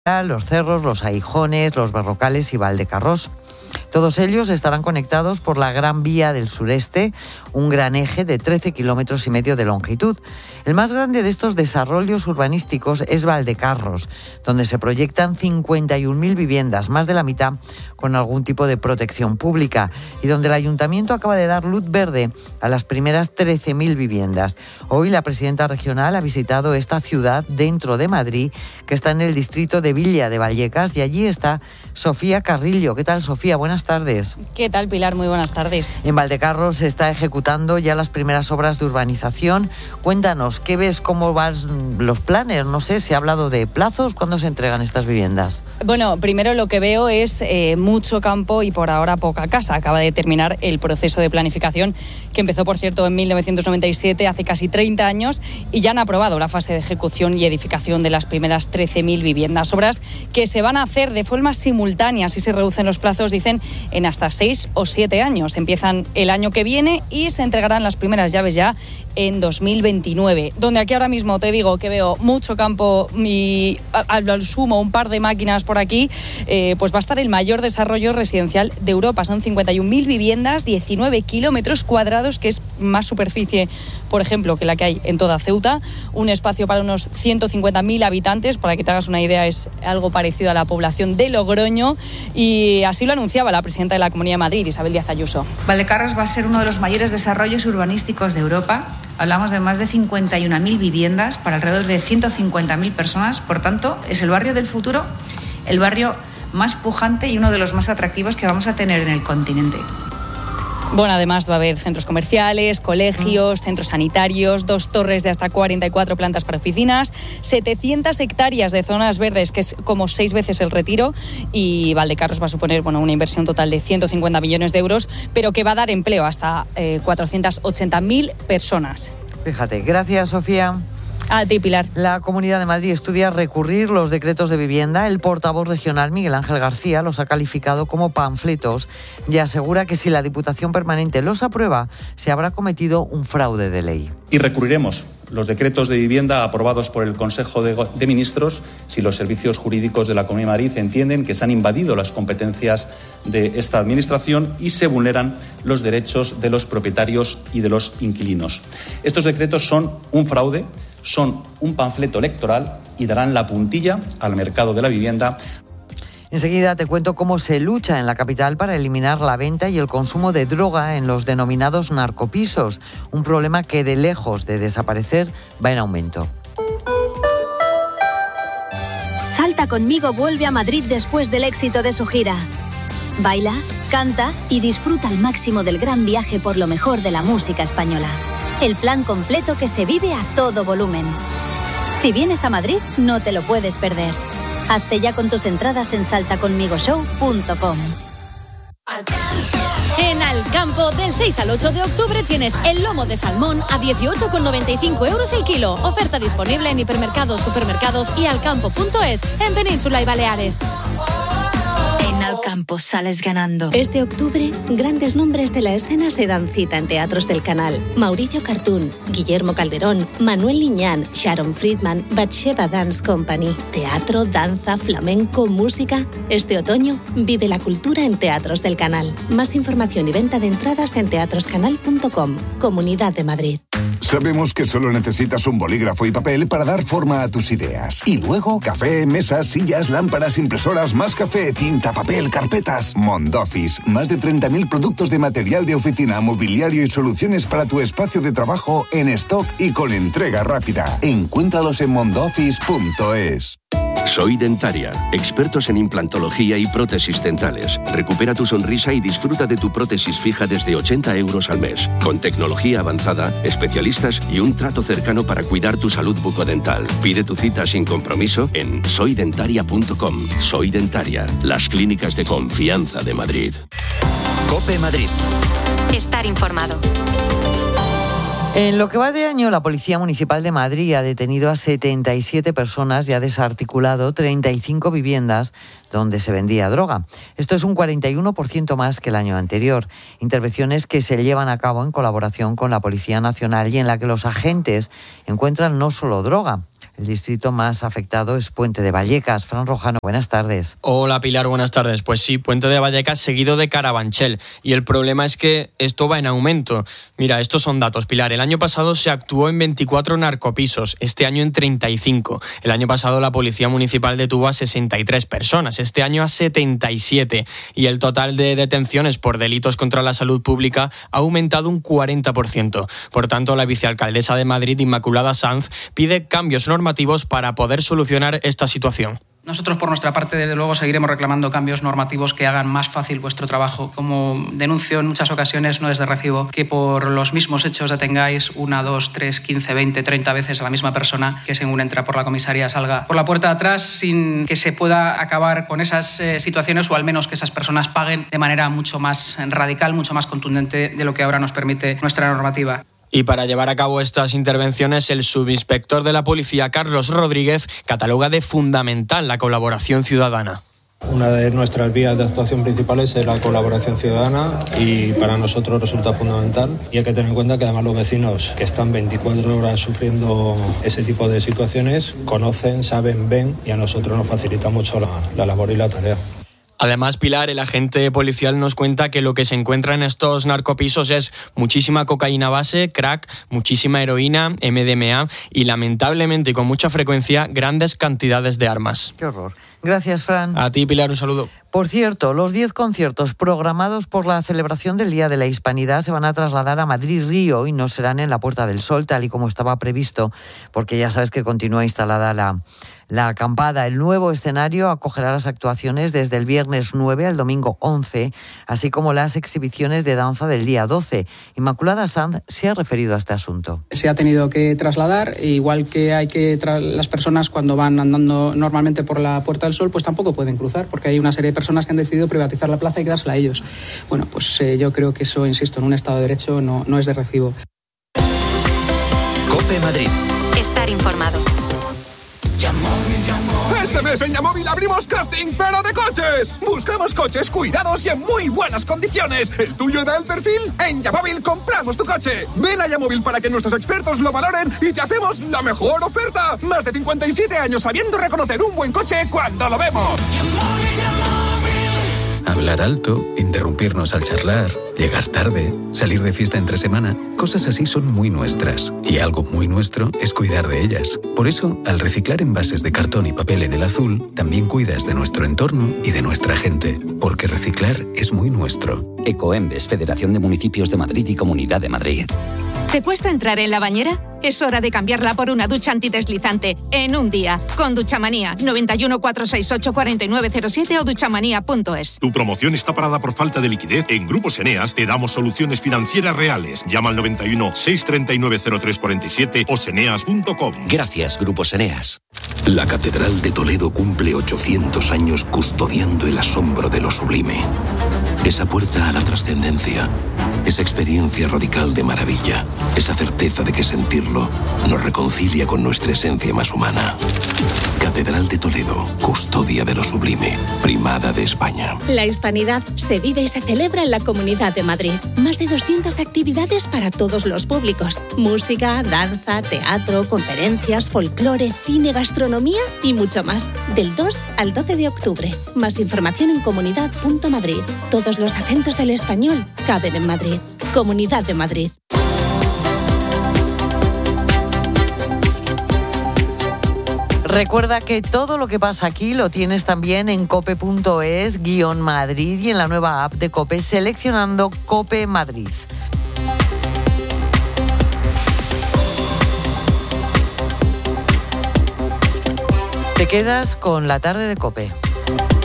Los Cerros, Los Aguijones, Los Berrocales y Valdecarros. Todos ellos estarán conectados por la Gran Vía del Sureste, un gran eje de 13,5 kilómetros de longitud. El más grande de estos desarrollos urbanísticos es Valdecarros, donde se proyectan 51.000 viviendas, más de la mitad con algún tipo de protección pública, y donde el Ayuntamiento acaba de dar luz verde a las primeras 13.000 viviendas. Hoy la presidenta regional ha visitado esta ciudad dentro de Madrid, que está en el distrito de Villa de Vallecas, y allí está Sofía Carrillo. ¿Qué tal, Sofía? Buenas tardes. ¿Qué tal, Pilar? Muy buenas tardes. En Valdecarros se está ejecutando ya las primeras obras de urbanización. Cuéntanos, ¿qué ves? ¿Cómo van los planes? No sé, ¿se ha hablado de plazos? ¿Cuándo se entregan estas viviendas? Bueno, primero lo que veo es mucho campo y por ahora poca casa. Acaba de terminar el proceso de planificación, que empezó, por cierto, en 1997, hace casi 30 años, y ya han aprobado la fase de ejecución y edificación de las primeras 13.000 viviendas. Obras que se van a hacer de forma simultánea, si se reducen los plazos, dicen, en hasta 6 o 7 años. Empiezan el año que viene y se entregarán las primeras llaves ya en 2029. Donde aquí ahora mismo te digo que veo mucho campo y al sumo un par de máquinas por aquí, pues va a estar el mayor desarrollo residencial de Europa. Son 51.000 viviendas, 19 kilómetros cuadrados, que es más superficie, por ejemplo, que la que hay en toda Ceuta. Un espacio para unos 150.000 habitantes, para que te hagas una idea, es algo parecido a la población de Logroño, y así lo anunciaba la presidenta de la Comunidad de Madrid, Isabel Díaz Ayuso. Valdecarros va a ser uno de los mayores desarrollos urbanísticos de Europa. Hablamos de más de 51.000 viviendas para alrededor de 150.000 personas. Por tanto, es el barrio del futuro, el barrio más pujante y uno de los más atractivos que vamos a tener en el continente. Bueno, además va a haber centros comerciales, colegios, centros sanitarios, 2 torres de hasta 44 plantas para oficinas, 700 hectáreas de zonas verdes, que es como 6 veces el Retiro, y Valdecarros va a suponer, bueno, una inversión total de 150 millones de euros, pero que va a dar empleo hasta 480.000 personas. Fíjate, gracias, Sofía. A ti, Pilar. La Comunidad de Madrid estudia recurrir los decretos de vivienda. El portavoz regional, Miguel Ángel García, los ha calificado como panfletos y asegura que si la Diputación Permanente los aprueba, se habrá cometido un fraude de ley. Y recurriremos los decretos de vivienda aprobados por el Consejo de Ministros si los servicios jurídicos de la Comunidad de Madrid entienden que se han invadido las competencias de esta Administración y se vulneran los derechos de los propietarios y de los inquilinos. Estos decretos son un fraude, son un panfleto electoral y darán la puntilla al mercado de la vivienda. Enseguida te cuento cómo se lucha en la capital para eliminar la venta y el consumo de droga en los denominados narcopisos, un problema que de lejos de desaparecer va en aumento. Salta conmigo vuelve a Madrid después del éxito de su gira. Baila, canta y disfruta al máximo del gran viaje por lo mejor de la música española. El plan completo que se vive a todo volumen. Si vienes a Madrid, no te lo puedes perder. Hazte ya con tus entradas en saltaconmigoshow.com. En Alcampo, del 6 al 8 de octubre tienes el lomo de salmón a 18,95 euros el kilo. Oferta disponible en hipermercados, supermercados y alcampo.es en Península y Baleares. En Alcampo sales ganando. Este octubre, grandes nombres de la escena se dan cita en teatros del canal. Mauricio Cartún, Guillermo Calderón, Manuel Liñán, Sharon Friedman, Batsheva Dance Company. Teatro, danza, flamenco, música. Este otoño, vive la cultura en teatros del canal. Más información y venta de entradas en teatroscanal.com. Comunidad de Madrid. Sabemos que solo necesitas un bolígrafo y papel para dar forma a tus ideas. Y luego, café, mesas, sillas, lámparas, impresoras, más café, tinta, papel, carpetas. Mondoffice, más de 30.000 productos de material de oficina, mobiliario y soluciones para tu espacio de trabajo en stock y con entrega rápida. Encuéntralos en mondoffice.es. Soy Dentaria, expertos en implantología y prótesis dentales. Recupera tu sonrisa y disfruta de tu prótesis fija desde 80 euros al mes. Con tecnología avanzada, especialistas y un trato cercano para cuidar tu salud bucodental. Pide tu cita sin compromiso en soydentaria.com. Soy Dentaria, las clínicas de confianza de Madrid. COPE Madrid. Estar informado. En lo que va de año, la Policía Municipal de Madrid ha detenido a 77 personas y ha desarticulado 35 viviendas donde se vendía droga. Esto es un 41% más que el año anterior. Intervenciones que se llevan a cabo en colaboración con la Policía Nacional y en la que los agentes encuentran no solo droga, El distrito más afectado es Puente de Vallecas. Fran Rojano, buenas tardes. Hola Pilar, buenas tardes. Pues sí, Puente de Vallecas seguido de Carabanchel. Y el problema es que esto va en aumento. Mira, estos son datos, Pilar. El año pasado se actuó en 24 narcopisos, este año en 35. El año pasado la Policía Municipal detuvo a 63 personas, este año a 77. Y el total de detenciones por delitos contra la salud pública ha aumentado un 40%. Por tanto, la vicealcaldesa de Madrid, Inmaculada Sanz, pide cambios normativos para poder solucionar esta situación. Nosotros, por nuestra parte, desde luego, seguiremos reclamando cambios normativos que hagan más fácil vuestro trabajo. Como denuncio en muchas ocasiones, no es de recibo que por los mismos hechos detengáis 1, 2, 3, 15, 20, 30 veces a la misma persona que según entra por la comisaría salga por la puerta de atrás sin que se pueda acabar con esas situaciones o al menos que esas personas paguen de manera mucho más radical, mucho más contundente de lo que ahora nos permite nuestra normativa. Y para llevar a cabo estas intervenciones, el subinspector de la policía, Carlos Rodríguez, cataloga de fundamental la colaboración ciudadana. Una de nuestras vías de actuación principales es la colaboración ciudadana y para nosotros resulta fundamental. Y hay que tener en cuenta que además los vecinos que están 24 horas sufriendo ese tipo de situaciones conocen, saben, ven y a nosotros nos facilita mucho la labor y la tarea. Además, Pilar, el agente policial nos cuenta que lo que se encuentra en estos narcopisos es muchísima cocaína base, crack, muchísima heroína, MDMA y lamentablemente y con mucha frecuencia grandes cantidades de armas. Qué horror. Gracias, Fran. A ti, Pilar, un saludo. Por cierto, los 10 conciertos programados por la celebración del Día de la Hispanidad se van a trasladar a Madrid-Río y no serán en la Puerta del Sol, tal y como estaba previsto, porque ya sabes que continúa instalada la acampada. El nuevo escenario acogerá las actuaciones desde el viernes 9 al domingo 11, así como las exhibiciones de danza del día 12. Inmaculada Sanz se ha referido a este asunto. Se ha tenido que trasladar, igual que las personas cuando van andando normalmente por la Puerta del Sol, pues tampoco pueden cruzar, porque hay una serie de personas que han decidido privatizar la plaza y quedársela a ellos. Bueno, pues yo creo que eso, insisto, en un Estado de Derecho no es de recibo. COPE Madrid. Estar informado. Este mes en Yamóvil abrimos casting, pero de coches. Buscamos coches cuidados y en muy buenas condiciones. ¿El tuyo da el perfil? En Yamóvil compramos tu coche. Ven a Yamóvil para que nuestros expertos lo valoren y te hacemos la mejor oferta. Más de 57 años sabiendo reconocer un buen coche cuando lo vemos. Hablar alto, interrumpirnos al charlar, llegar tarde, salir de fiesta entre semana, cosas así son muy nuestras. Y algo muy nuestro es cuidar de ellas. Por eso, al reciclar envases de cartón y papel en el azul, también cuidas de nuestro entorno y de nuestra gente. Porque reciclar es muy nuestro. Ecoembes, Federación de Municipios de Madrid y Comunidad de Madrid. ¿Te cuesta entrar en la bañera? Es hora de cambiarla por una ducha antideslizante en un día. Con Duchamanía, 91 468 4907 o duchamanía.es. Tu promoción está parada por falta de liquidez. En Grupos Eneas te damos soluciones financieras reales. Llama al 91 639 0347 o seneas.com. Gracias, Grupos Eneas. La Catedral de Toledo cumple 800 años custodiando el asombro de lo sublime. Esa puerta a la trascendencia, esa experiencia radical de maravilla, esa certeza de que sentirlo nos reconcilia con nuestra esencia más humana. Catedral de Toledo, custodia de lo sublime, primada de España. La Hispanidad se vive y se celebra en la Comunidad de Madrid. Más de 200 actividades para todos los públicos. Música, danza, teatro, conferencias, folclore, cine, gastronomía y mucho más. Del 2 al 12 de octubre. Más información en comunidad.madrid. Todos los acentos del español caben en Madrid. Comunidad de Madrid. Recuerda que todo lo que pasa aquí lo tienes también en cope.es/Madrid y en la nueva app de COPE seleccionando COPE Madrid. Te quedas con la tarde de COPE.